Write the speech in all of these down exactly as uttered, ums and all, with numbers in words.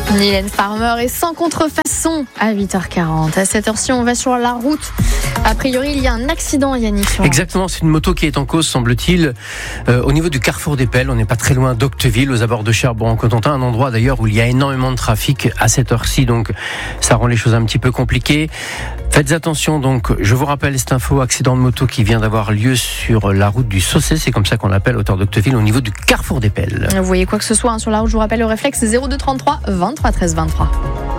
Mylène Farmer est sans contrefaçon à huit heures quarante. À cette heure-ci, on va sur la route. A priori, il y a un accident, Yannick. Exactement, c'est une moto qui est en cause, semble-t-il, euh, au niveau du carrefour des Pelles. On n'est pas très loin d'Octeville, aux abords de Cherbourg-en-Cotentin, un endroit d'ailleurs où il y a énormément de trafic à cette heure-ci, donc ça rend les choses un petit peu compliquées. Faites attention, donc, je vous rappelle cette info, accident de moto qui vient d'avoir lieu sur la route du Saucé, c'est comme ça qu'on l'appelle, hauteur d'Octeville, au niveau du carrefour des Pelles. Vous voyez quoi que ce soit hein, sur la route, je vous rappelle le réflexe zéro deux trente-trois vingt-trois treize vingt-trois.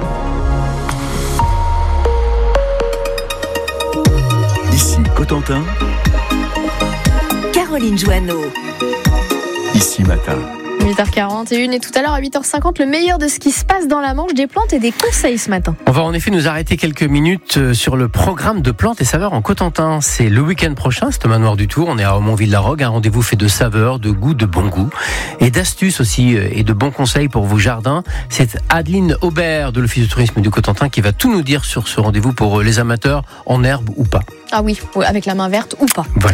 Ici Cotentin, Caroline Joanneau. Ici Matin. huit heures quarante et une et tout à l'heure à huit heures cinquante, le meilleur de ce qui se passe dans la Manche, des plantes et des conseils ce matin. On va en effet nous arrêter quelques minutes sur le programme de plantes et saveurs en Cotentin. C'est le week-end prochain, c'est au Manoir du Tour. On est à Aumont-Ville-la-Rogue, un rendez-vous fait de saveurs, de goût, de bon goût et d'astuces aussi et de bons conseils pour vos jardins. C'est Adeline Aubert de l'Office de tourisme du Cotentin qui va tout nous dire sur ce rendez-vous pour les amateurs en herbe ou pas. Ah oui, avec la main verte ou pas. Voilà.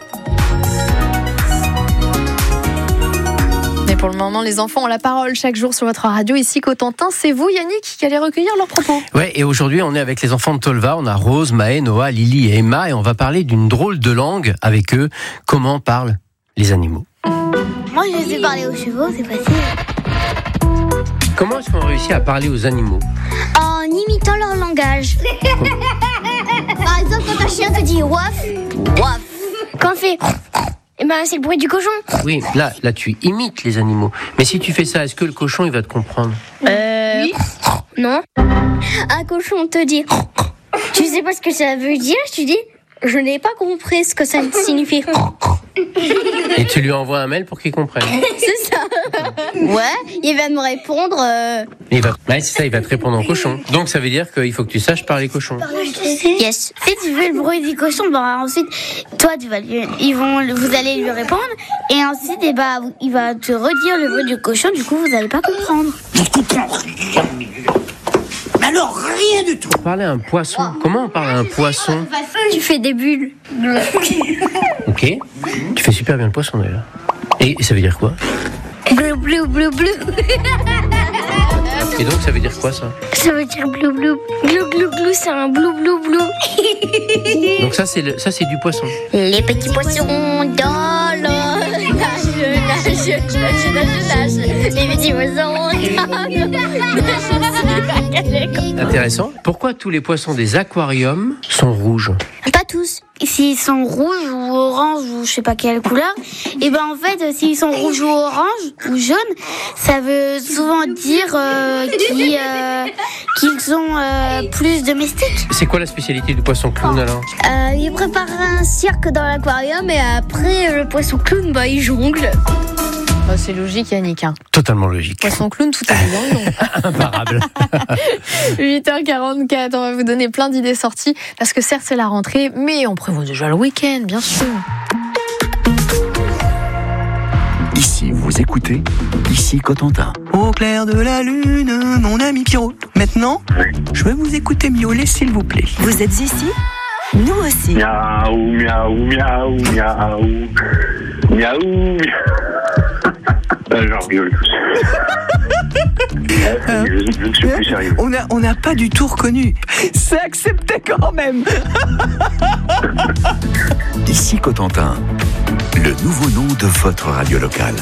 Mais pour le moment, les enfants ont la parole chaque jour sur votre radio. Ici, Cotentin, c'est vous, Yannick, qui allez recueillir leurs propos. Ouais, et aujourd'hui, on est avec les enfants de Tolva. On a Rose, Maë, Noah, Lily et Emma. Et on va parler d'une drôle de langue avec eux. Comment parlent les animaux? Moi, je sais parler aux chevaux, c'est facile. Comment est-ce qu'on réussit à parler aux animaux? En imitant leur langage. Par exemple, quand un chien te dit waf, waf. Quand on fait... Eh ben, c'est le bruit du cochon. Oui, là, là, tu imites les animaux. Mais si tu fais ça, est-ce que le cochon, il va te comprendre? Euh... Oui. Non. Un cochon te dit... Tu sais pas ce que ça veut dire? Tu dis... Je n'ai pas compris ce que ça signifie. Et tu lui envoies un mail pour qu'il comprenne. C'est ça. Ouais, il va me répondre... Euh... Et il va... Ouais, c'est ça, il va te répondre en cochon. Donc ça veut dire qu'il faut que tu saches parler cochon. Yes. Si tu fais le bruit du cochon, bah ensuite, toi, tu vas lui... Ils vont... vous allez lui répondre. Et ensuite, eh bah, il va te redire le bruit du cochon. Du coup, vous n'allez pas comprendre. Je comprends rien. Mais alors, rien du tout. Parler à un poisson. Comment on parle à un poisson? Tu fais des bulles. Ok. Tu fais super bien le poisson d'ailleurs. Et ça veut dire quoi? Bleu, bleu, bleu, bleu. Et donc ça veut dire quoi ça? Ça veut dire bleu, bleu. Glou, glou, glou, c'est un blou, blou, blou. Donc ça c'est, le, ça c'est du poisson. Les petits poissons dans l'eau. Nage, nage, nage, nage, nage. Les petits poissons dans l'eau. Intéressant. Pourquoi tous les poissons des aquariums sont rouges? Pas tous. S'ils sont rouges ou oranges ou je sais pas quelle couleur, et ben en fait, s'ils sont rouges ou oranges ou jaunes, ça veut souvent dire euh, qu'ils, euh, qu'ils sont euh, plus domestiques. C'est quoi la spécialité du poisson clown alors? euh, Il prépare un cirque dans l'aquarium et après le poisson clown, bah il jongle. Oh, c'est logique, Yannick. Hein. Totalement logique. Poisson clown, tout est dedans. Imparable. huit heures quarante-quatre, on va vous donner plein d'idées sorties, parce que certes c'est la rentrée, mais on prévoit déjà le week-end, bien sûr. Ici vous écoutez, ici Cotentin. Au clair de la lune, mon ami Pierrot. Maintenant, je vais vous écouter miauler, s'il vous plaît. Vous êtes ici? Nous aussi. Miaou, miaou, miaou, miaou. Miaou, miaou. J'en rigole tous. Euh, je, je ne suis plus sérieux. On n'a on a pas du tout reconnu. C'est accepté quand même. Ici Cotentin, le nouveau nom de votre radio locale.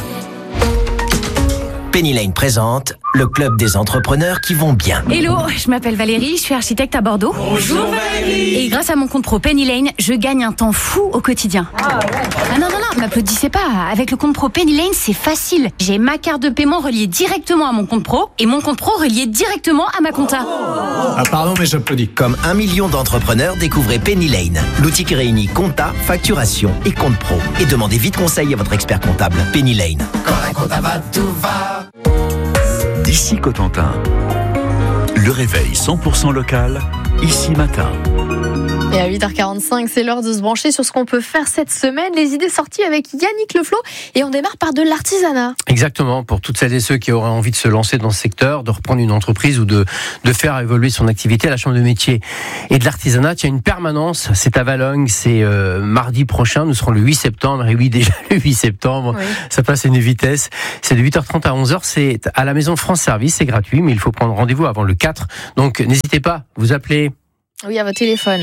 Penny Lane présente le club des entrepreneurs qui vont bien. Hello, je m'appelle Valérie, je suis architecte à Bordeaux. Bonjour Valérie. Et grâce à mon compte pro Penny Lane, je gagne un temps fou au quotidien. Ah, ouais. ah non, non, non, m'applaudissez pas. Avec le compte pro Penny Lane, c'est facile. J'ai ma carte de paiement reliée directement à mon compte pro et mon compte pro relié directement à ma compta. Ah pardon, mais j'applaudis. Comme un million d'entrepreneurs, découvrez Penny Lane. L'outil qui réunit compta, facturation et compte pro. Et demandez vite conseil à votre expert comptable. Penny Lane. Quand la compta va, tout va. D'ici Cotentin, le réveil cent pour cent local, ici matin. Et à huit heures quarante-cinq, c'est l'heure de se brancher sur ce qu'on peut faire cette semaine. Les idées sorties avec Yannick Leflo. Et on démarre par de l'artisanat. Exactement, pour toutes celles et ceux qui auraient envie de se lancer dans ce secteur, de reprendre une entreprise ou de, de faire évoluer son activité à la Chambre de métier et de l'artisanat. Il y a une permanence, c'est à Valognes, c'est euh, mardi prochain, nous serons le huit septembre. Et oui, déjà le huit septembre, oui. Ça passe à une vitesse. C'est de huit heures trente à onze heures, c'est à la Maison France Service, c'est gratuit, mais il faut prendre rendez-vous avant le quatre. Donc n'hésitez pas, vous appelez. Oui, à votre téléphone.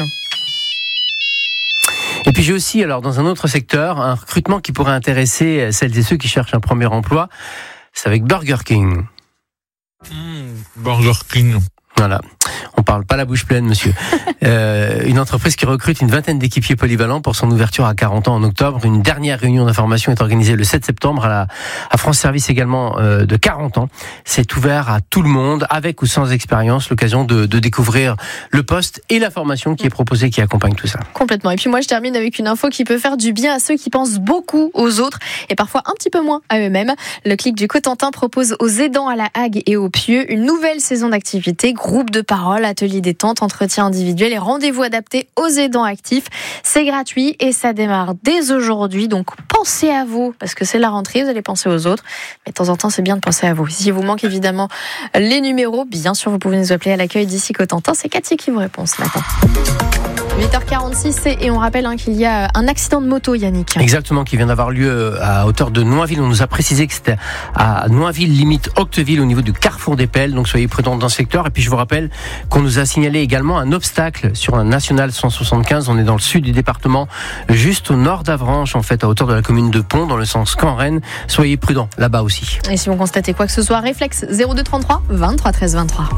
Et puis j'ai aussi, alors dans un autre secteur, un recrutement qui pourrait intéresser celles et ceux qui cherchent un premier emploi. C'est avec Burger King. Mmh, Burger King. Voilà. On parle pas la bouche pleine, monsieur. euh, une entreprise qui recrute une vingtaine d'équipiers polyvalents pour son ouverture à quarante ans en octobre. Une dernière réunion d'information est organisée le sept septembre à la à France Service également euh, de quarante ans. C'est ouvert à tout le monde, avec ou sans expérience, l'occasion de, de découvrir le poste et la formation qui est proposée, qui accompagne tout ça. Complètement. Et puis moi, je termine avec une info qui peut faire du bien à ceux qui pensent beaucoup aux autres et parfois un petit peu moins à eux-mêmes. Le Clic du Cotentin propose aux aidants à la Hague et aux Pieux une nouvelle saison d'activités, groupe de parole, atelier détente, entretien individuel et rendez-vous adaptés aux aidants actifs. C'est gratuit et ça démarre dès aujourd'hui. Donc pensez à vous, parce que c'est la rentrée, vous allez penser aux autres. Mais de temps en temps, c'est bien de penser à vous. Si vous manque évidemment les numéros, bien sûr, vous pouvez nous appeler à l'accueil d'ici Cotentin. C'est Cathy qui vous répond ce matin. huit heures quarante-six et on rappelle hein, qu'il y a un accident de moto, Yannick. Exactement, qui vient d'avoir lieu à hauteur de Noinville. On nous a précisé que c'était à Noinville, limite Octeville, au niveau du carrefour des Pelles. Donc soyez prudents dans ce secteur. Et puis je vous rappelle qu'on nous a signalé également un obstacle sur un national cent soixante-quinze. On est dans le sud du département, juste au nord d'Avranches, en fait, à hauteur de la commune de Pont, dans le sens Caen-Rennes. Soyez prudents là-bas aussi. Et si vous constatez quoi que ce soit, réflexe zéro deux trente-trois vingt-trois treize vingt-trois.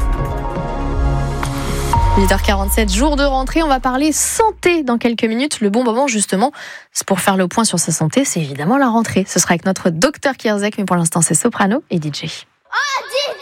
huit heures quarante-sept, jour de rentrée, on va parler santé dans quelques minutes. Le bon moment justement, c'est pour faire le point sur sa santé, c'est évidemment la rentrée. Ce sera avec notre docteur Kierzek, mais pour l'instant c'est soprano et D J.